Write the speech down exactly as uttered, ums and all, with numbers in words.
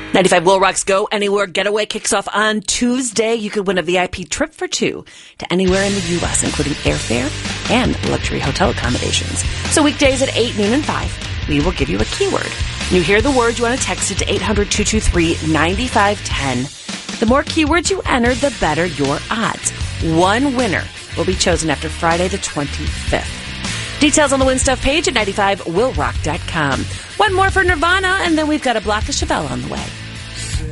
ninety-five Will Rock's Go Anywhere Getaway kicks off on Tuesday. You could win a V I P trip for two to anywhere in the U S, including airfare and luxury hotel accommodations. So weekdays at eight, noon, and five, we will give you a keyword. You hear the word, you want to text it to eight hundred, two two three, nine five one zero. The more keywords you enter, the better your odds. One winner will be chosen after Friday the twenty-fifth. Details on the Win Stuff page at ninety-five will rock dot com. One more for Nirvana, and then we've got a block of Chevelle on the way.